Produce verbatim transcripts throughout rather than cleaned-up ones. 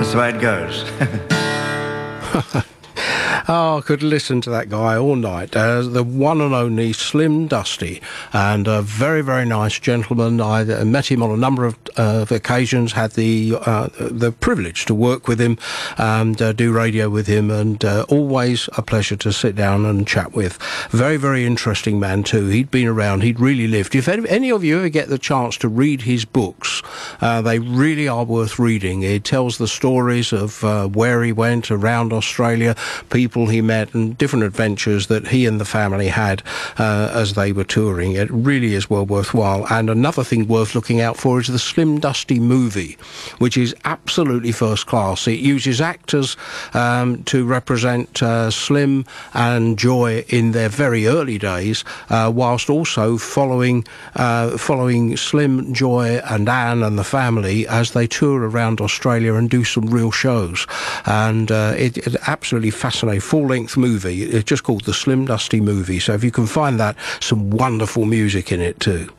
That's the way it goes. Oh, I could listen to that guy all night. Uh, the one and only Slim Dusty, and a very, very nice gentleman. I uh, met him on a number of, uh, of occasions, had the uh, the privilege to work with him and uh, do radio with him, and uh, always a pleasure to sit down and chat with. Very, very interesting man too. He'd been around, he'd really lived. If any of you ever get the chance to read his books, uh, they really are worth reading. He tells the stories of uh, where he went around Australia, people he met, and different adventures that he and the family had uh, as they were touring. It really is well worthwhile. And another thing worth looking out for is the Slim Dusty movie, which is absolutely first class. It uses actors um, to represent uh, Slim and Joy in their very early days, uh, whilst also following uh, following Slim, Joy and Anne and the family as they tour around Australia and do some real shows. And uh, it, it absolutely fascinating full-length movie. It's just called the Slim Dusty Movie, so if you can find that, some wonderful music in it too.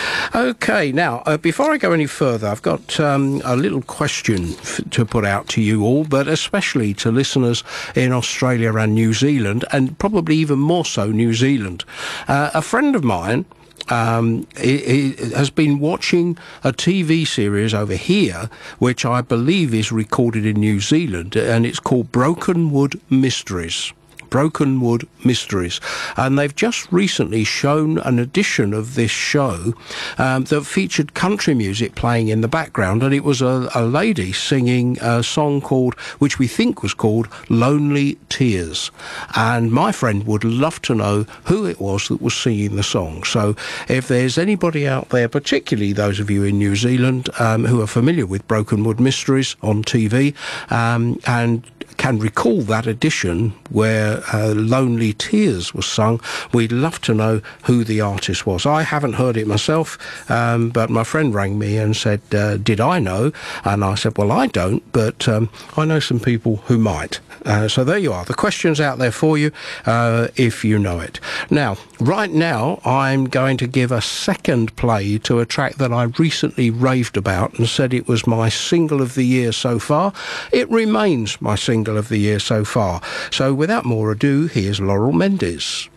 Okay, now, uh, before I go any further, I've got um, a little question f- to put out to you all, but especially to listeners in Australia and New Zealand, and probably even more so New Zealand. Uh, a friend of mine Um, he, he has been watching a T V series over here, which I believe is recorded in New Zealand, and it's called Brokenwood Mysteries. Brokenwood Mysteries, and they've just recently shown an edition of this show um, that featured country music playing in the background, and it was a, a lady singing a song called, which we think was called Lonely Tears, and my friend would love to know who it was that was singing the song. So if there's anybody out there, particularly those of you in New Zealand um, who are familiar with Brokenwood Mysteries on T V um, and can recall that edition where uh, Lonely Tears was sung, we'd love to know who the artist was. I haven't heard it myself, um, but my friend rang me and said, uh, did I know? And I said, well, I don't, but um, I know some people who might. Uh, so there you are. The question's out there for you uh, if you know it. Now, right now, I'm going to give a second play to a track that I recently raved about and said it was my single of the year so far. It remains my single of the year so far. So without more ado, here's Laurel Mendes.